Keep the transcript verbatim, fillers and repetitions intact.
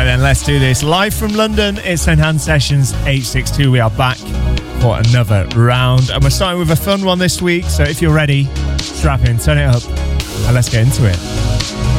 then, let's do this. Live from London, it's Enhanced Sessions eight sixty-two. We are back for another round. And we're starting with a fun one this week. So if you're ready, strap in, turn it up, and let's get into it.